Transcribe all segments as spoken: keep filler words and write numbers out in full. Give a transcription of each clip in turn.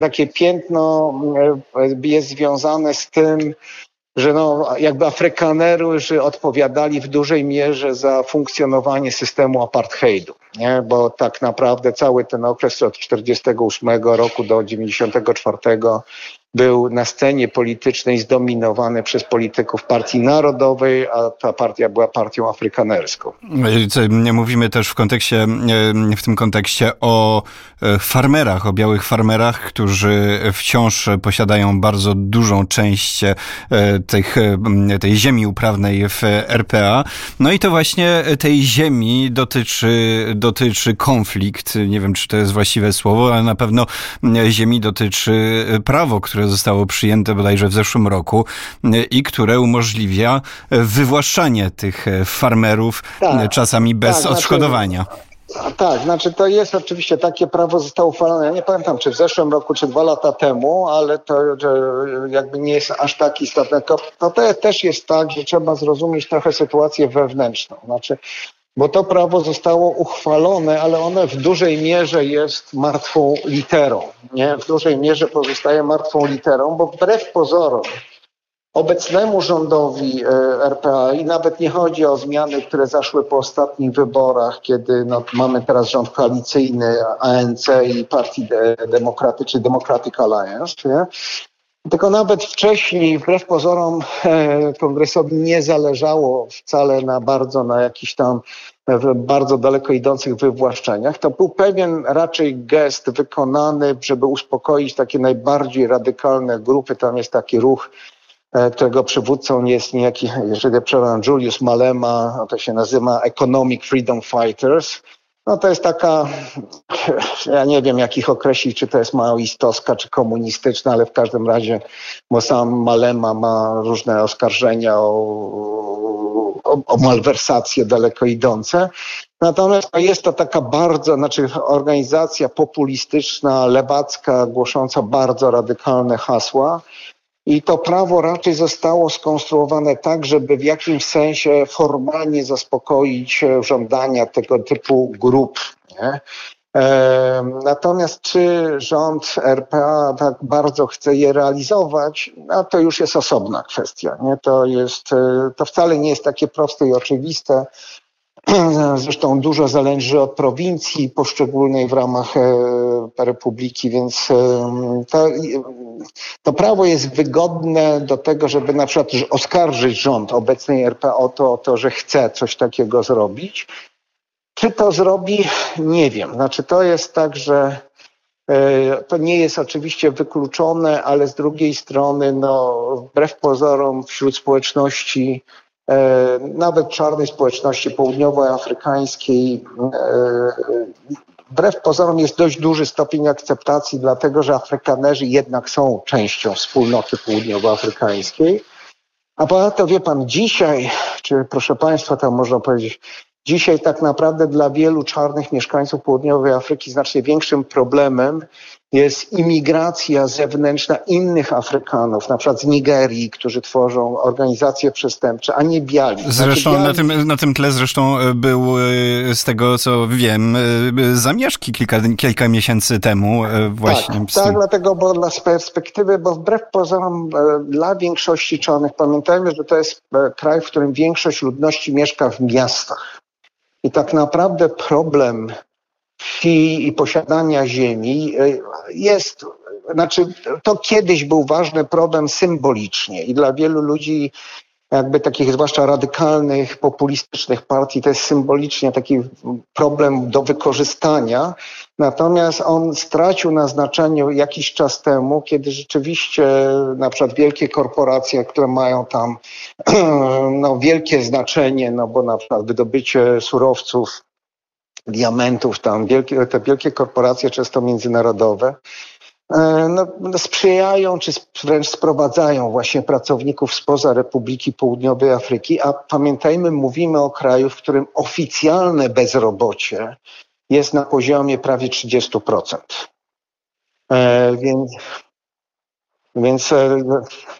takie piętno jest związane z tym, że no, jakby Afrykanerzy odpowiadali w dużej mierze za funkcjonowanie systemu apartheidu, nie? Bo tak naprawdę cały ten okres od czterdziestego ósmego roku do dziewięćdziesiątego czwartego był na scenie politycznej zdominowany przez polityków Partii Narodowej, a ta partia była partią afrykanerską. Mówimy też w kontekście, w tym kontekście o farmerach, o białych farmerach, którzy wciąż posiadają bardzo dużą część tych, tej ziemi uprawnej w R P A. No i to właśnie tej ziemi dotyczy, dotyczy konflikt. Nie wiem, czy to jest właściwe słowo, ale na pewno ziemi dotyczy prawo, które zostało przyjęte bodajże w zeszłym roku i które umożliwia wywłaszczanie tych farmerów, tak, czasami bez tak, odszkodowania. Znaczy, tak, znaczy to jest oczywiście takie prawo zostało uchwalone, ja nie pamiętam czy w zeszłym roku, czy dwa lata temu, ale to jakby nie jest aż tak istotne. To, to też jest tak, że trzeba zrozumieć trochę sytuację wewnętrzną. Znaczy, bo to prawo zostało uchwalone, ale ono w dużej mierze jest martwą literą. Nie? W dużej mierze pozostaje martwą literą, bo wbrew pozorom obecnemu rządowi R P A i nawet nie chodzi o zmiany, które zaszły po ostatnich wyborach, kiedy no, mamy teraz rząd koalicyjny A N C i Partii Demokraty, czy Democratic Alliance, nie? Tylko nawet wcześniej, wbrew pozorom, e, kongresowi nie zależało wcale na bardzo, na jakichś tam bardzo daleko idących wywłaszczeniach. To był pewien raczej gest wykonany, żeby uspokoić takie najbardziej radykalne grupy. Tam jest taki ruch, e, którego przywódcą jest niejaki, jeżeli przepraszam, Julius Malema, to się nazywa Economic Freedom Fighters. No to jest taka, ja nie wiem jak ich określić, czy to jest maoistowska, czy komunistyczna, ale w każdym razie, bo sam Malema ma różne oskarżenia o, o, o malwersacje daleko idące. Natomiast jest to taka bardzo, znaczy organizacja populistyczna, lewacka, głosząca bardzo radykalne hasła. I to prawo raczej zostało skonstruowane tak, żeby w jakimś sensie formalnie zaspokoić żądania tego typu grup. Nie? E, natomiast czy rząd R P A tak bardzo chce je realizować, no to już jest osobna kwestia. Nie? To jest, to wcale nie jest takie proste i oczywiste. Zresztą dużo zależy od prowincji poszczególnej w ramach e, republiki, więc e, to, to prawo jest wygodne do tego, żeby na przykład oskarżyć rząd obecnej R P A o to, o to, że chce coś takiego zrobić. Czy to zrobi? Nie wiem. Znaczy to jest tak, że e, to nie jest oczywiście wykluczone, ale z drugiej strony, no, wbrew pozorom wśród społeczności, nawet czarnej społeczności południowoafrykańskiej, wbrew pozorom jest dość duży stopień akceptacji, dlatego że Afrykanerzy jednak są częścią wspólnoty południowoafrykańskiej. A ponadto wie pan, dzisiaj, czy proszę państwa, tam można powiedzieć, dzisiaj tak naprawdę dla wielu czarnych mieszkańców południowej Afryki znacznie większym problemem jest imigracja zewnętrzna innych Afrykanów, na przykład z Nigerii, którzy tworzą organizacje przestępcze, a nie biali. Zresztą znaczy, biali... Na, tym, na tym tle zresztą był, z tego co wiem, zamieszki kilka, kilka miesięcy temu właśnie. Tak, tak, dlatego, bo dla perspektywy, bo wbrew pozorom dla większości czarnych, pamiętajmy, że to jest kraj, w którym większość ludności mieszka w miastach. I tak naprawdę problem wsi i posiadania ziemi jest, znaczy to kiedyś był ważny problem symbolicznie i dla wielu ludzi, jakby takich zwłaszcza radykalnych, populistycznych partii, to jest symbolicznie taki problem do wykorzystania. Natomiast on stracił na znaczeniu jakiś czas temu, kiedy rzeczywiście na przykład wielkie korporacje, które mają tam no, wielkie znaczenie, no bo na przykład wydobycie surowców, diamentów, tam wielkie, te wielkie korporacje, często międzynarodowe, no, sprzyjają czy wręcz sprowadzają właśnie pracowników spoza Republiki Południowej Afryki, a pamiętajmy, mówimy o kraju, w którym oficjalne bezrobocie jest na poziomie prawie trzydzieści procent. E, więc, więc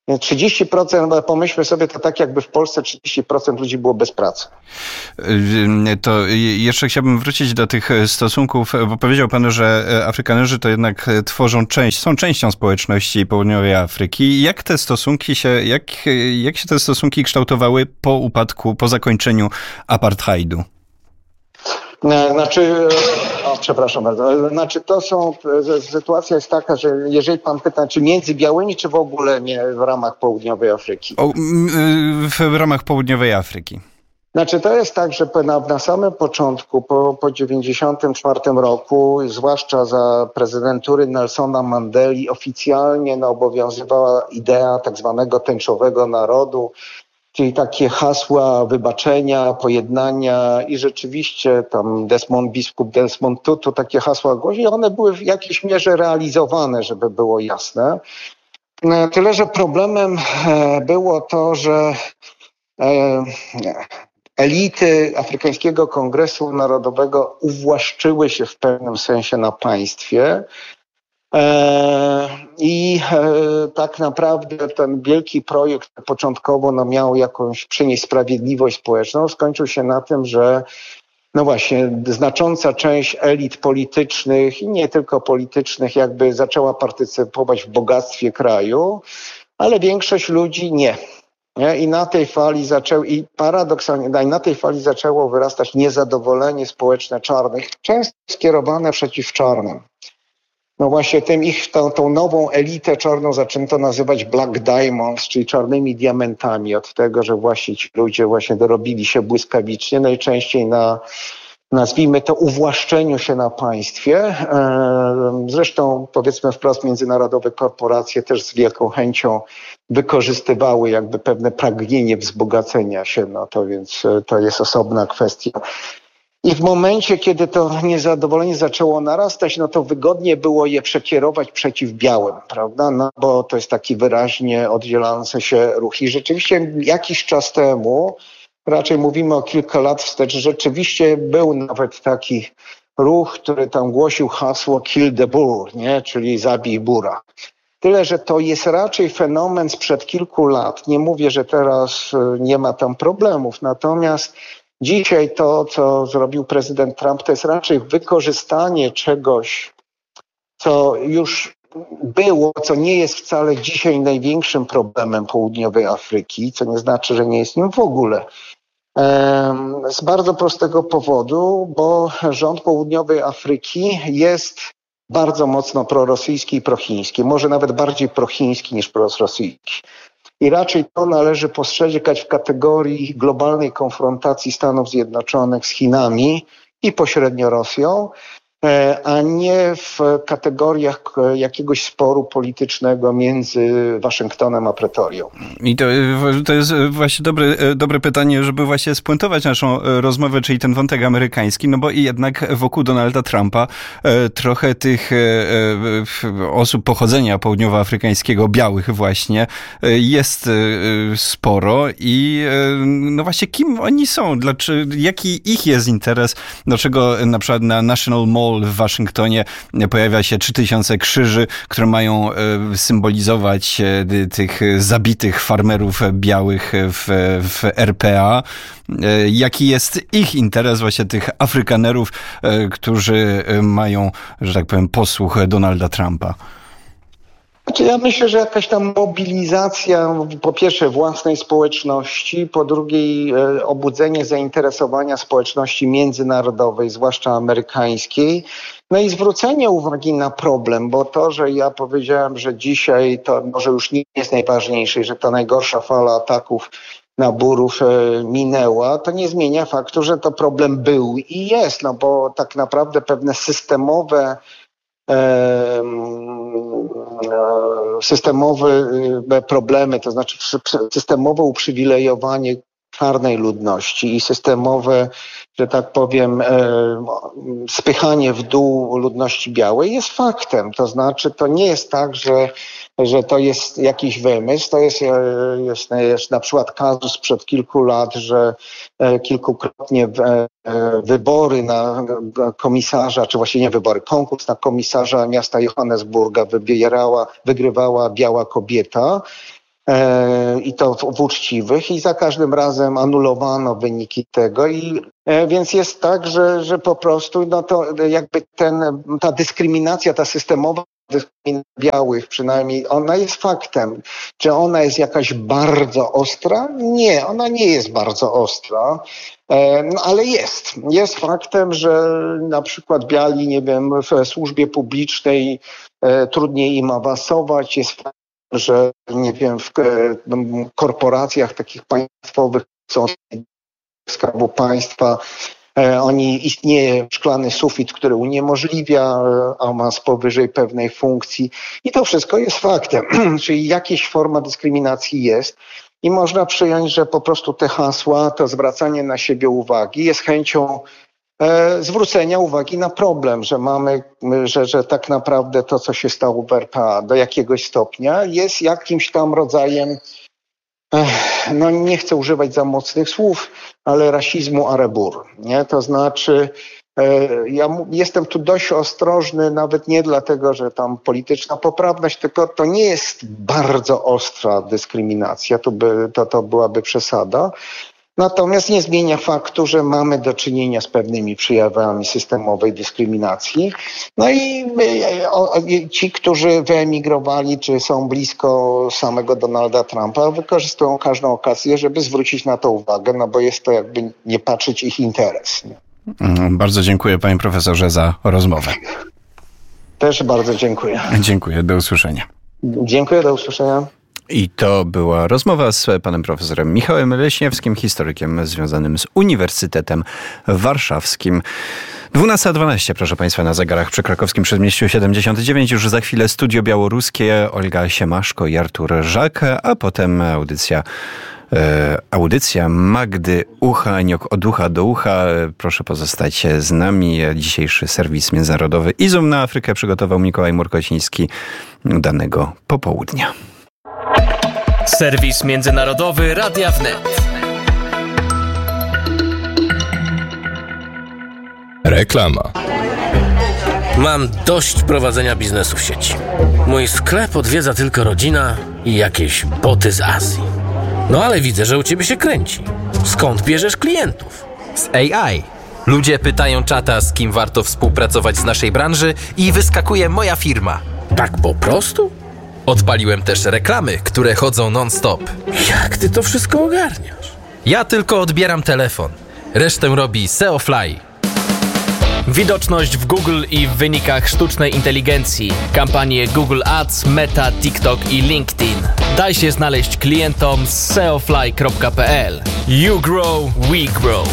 trzydzieści procent, pomyślmy sobie, to tak jakby w Polsce trzydzieści procent ludzi było bez pracy. To jeszcze chciałbym wrócić do tych stosunków, bo powiedział pan, że Afrykanerzy to jednak tworzą część, są częścią społeczności Południowej Afryki. Jak te stosunki się, jak, jak się te stosunki kształtowały po upadku, po zakończeniu apartheidu? Znaczy, o, przepraszam bardzo, znaczy to są, sytuacja jest taka, że jeżeli pan pyta, czy między białymi, czy w ogóle nie w ramach Południowej Afryki? O, w ramach Południowej Afryki. Znaczy to jest tak, że na, na samym początku, po, po dziewięćdziesiątym czwartym roku, zwłaszcza za prezydentury Nelsona Mandeli, oficjalnie no, obowiązywała idea tak zwanego tęczowego narodu, czyli takie hasła wybaczenia, pojednania i rzeczywiście tam Desmond, biskup Desmond Tutu takie hasła głosił. One były w jakiejś mierze realizowane, żeby było jasne. Tyle, że problemem było to, że elity Afrykańskiego Kongresu Narodowego uwłaszczyły się w pewnym sensie na państwie. I tak naprawdę ten wielki projekt początkowo no, miał jakąś przynieść sprawiedliwość społeczną. Skończył się na tym, że no właśnie znacząca część elit politycznych i nie tylko politycznych jakby zaczęła partycypować w bogactwie kraju, ale większość ludzi nie. Nie? I na tej fali zaczęło, i paradoksalnie, na tej fali zaczęło wyrastać niezadowolenie społeczne czarnych, często skierowane przeciw czarnym. No właśnie tym ich, tą, tą nową elitę czarną zaczęto nazywać Black Diamonds, czyli czarnymi diamentami, od tego, że właśnie ci ludzie właśnie dorobili się błyskawicznie, najczęściej na, nazwijmy to, uwłaszczeniu się na państwie. Zresztą powiedzmy wprost, międzynarodowe korporacje też z wielką chęcią wykorzystywały jakby pewne pragnienie wzbogacenia się, no to więc to jest osobna kwestia. I w momencie, kiedy to niezadowolenie zaczęło narastać, no to wygodnie było je przekierować przeciw białym, prawda? No bo to jest taki wyraźnie oddzielający się ruch. I rzeczywiście jakiś czas temu, raczej mówimy o kilka lat wstecz, rzeczywiście był nawet taki ruch, który tam głosił hasło kill the bull, nie? Czyli zabij bura. Tyle, że to jest raczej fenomen sprzed kilku lat. Nie mówię, że teraz nie ma tam problemów, natomiast dzisiaj to, co zrobił prezydent Trump, to jest raczej wykorzystanie czegoś, co już było, co nie jest wcale dzisiaj największym problemem Południowej Afryki, co nie znaczy, że nie jest nim w ogóle. Z bardzo prostego powodu, bo rząd Południowej Afryki jest bardzo mocno prorosyjski i prochiński, może nawet bardziej prochiński niż prorosyjski. I raczej to należy postrzegać w kategorii globalnej konfrontacji Stanów Zjednoczonych z Chinami i pośrednio Rosją, a nie w kategoriach jakiegoś sporu politycznego między Waszyngtonem a Pretorią. I to, to jest właśnie dobre, dobre pytanie, żeby właśnie spuentować naszą rozmowę, czyli ten wątek amerykański, no bo i jednak wokół Donalda Trumpa trochę tych osób pochodzenia południowoafrykańskiego, białych właśnie, jest sporo i no właśnie kim oni są? Dlaczego, jaki ich jest interes? Dlaczego na przykład na National Mall w Waszyngtonie pojawia się trzy tysiące krzyży, które mają symbolizować tych zabitych farmerów białych w, w R P A. Jaki jest ich interes, właśnie tych Afrykanerów, którzy mają, że tak powiem, posłuch Donalda Trumpa? Znaczy ja myślę, że jakaś tam mobilizacja po pierwsze własnej społeczności, po drugie obudzenie zainteresowania społeczności międzynarodowej, zwłaszcza amerykańskiej, no i zwrócenie uwagi na problem, bo to, że ja powiedziałem, że dzisiaj to może już nie jest najważniejsze i że ta najgorsza fala ataków na Burów minęła, to nie zmienia faktu, że to problem był i jest, no bo tak naprawdę pewne systemowe systemowe problemy, to znaczy systemowe uprzywilejowanie czarnej ludności i systemowe, że tak powiem, spychanie w dół ludności białej jest faktem. To znaczy to nie jest tak, że że to jest jakiś wymysł. To jest, jest, jest na przykład kazus sprzed kilku lat, że kilkukrotnie wybory na komisarza, czy właściwie nie wybory, konkurs na komisarza miasta Johannesburga wybierała, wygrywała biała kobieta. e, i to w, w uczciwych i za każdym razem anulowano wyniki tego i e, więc jest tak, że, że po prostu no to jakby ten, ta dyskryminacja, ta systemowa dyskryminacja białych przynajmniej, ona jest faktem. Czy ona jest jakaś bardzo ostra? Nie, ona nie jest bardzo ostra. No, ale jest. Jest faktem, że na przykład biali, nie wiem, w służbie publicznej e, trudniej im awansować. Jest faktem, że nie wiem, w e, korporacjach takich państwowych, są Skarbu Państwa, e, oni istnieje szklany sufit, który uniemożliwia e, awans powyżej pewnej funkcji. I to wszystko jest faktem. Czyli jakaś forma dyskryminacji jest. I można przyjąć, że po prostu te hasła, to zwracanie na siebie uwagi jest chęcią e, zwrócenia uwagi na problem, że mamy, że, że tak naprawdę to, co się stało w R P A do jakiegoś stopnia jest jakimś tam rodzajem, e, no nie chcę używać za mocnych słów, ale rasizmu a rebur, nie? To znaczy ja jestem tu dość ostrożny, nawet nie dlatego, że tam polityczna poprawność, tylko to nie jest bardzo ostra dyskryminacja, to, by, to, to byłaby przesada. Natomiast nie zmienia faktu, że mamy do czynienia z pewnymi przejawami systemowej dyskryminacji. No i o, ci, którzy wyemigrowali, czy są blisko samego Donalda Trumpa, wykorzystują każdą okazję, żeby zwrócić na to uwagę, no bo jest to jakby nie patrzeć ich interes. Nie? Bardzo dziękuję, panie profesorze, za rozmowę. Też bardzo dziękuję. Dziękuję, do usłyszenia. Dziękuję, do usłyszenia. I to była rozmowa z panem profesorem Michałem Leśniewskim, historykiem związanym z Uniwersytetem Warszawskim. dwunasta dwanaście, proszę państwa, na zegarach przy krakowskim Przedmieściu siedemdziesiąt dziewięć. Już za chwilę studio białoruskie, Olga Siemaszko i Artur Żak, a potem audycja E, audycja Magdy Uchaniok od ucha do ucha. Proszę pozostać z nami. Dzisiejszy serwis międzynarodowy Izum na Afrykę przygotował Mikołaj Murkociński danego popołudnia. Serwis międzynarodowy Radia Wnet. Reklama. Mam dość prowadzenia biznesu w sieci. Mój sklep odwiedza tylko rodzina i jakieś boty z Azji. No ale widzę, że u ciebie się kręci. Skąd bierzesz klientów? Z A I. Ludzie pytają czata, z kim warto współpracować z naszej branży i wyskakuje moja firma. Tak po prostu? Odpaliłem też reklamy, które chodzą non-stop. Jak ty to wszystko ogarniasz? Ja tylko odbieram telefon. Resztę robi S E O Fly. Widoczność w Google i w wynikach sztucznej inteligencji. Kampanie Google Ads, Meta, TikTok i LinkedIn. Daj się znaleźć klientom z seofly kropka p l. You grow, we grow.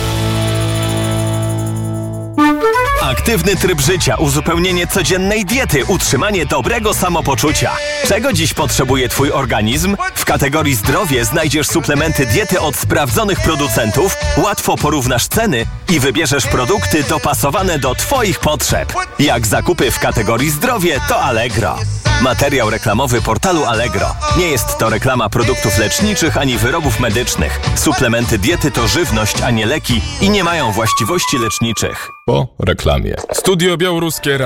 Aktywny tryb życia, uzupełnienie codziennej diety, utrzymanie dobrego samopoczucia. Czego dziś potrzebuje twój organizm? W kategorii zdrowie znajdziesz suplementy diety od sprawdzonych producentów, łatwo porównasz ceny i wybierzesz produkty dopasowane do twoich potrzeb. Jak zakupy w kategorii zdrowie, to Allegro. Materiał reklamowy portalu Allegro. Nie jest to reklama produktów leczniczych ani wyrobów medycznych. Suplementy diety to żywność, a nie leki i nie mają właściwości leczniczych. Po reklamie. Studio Białoruskie.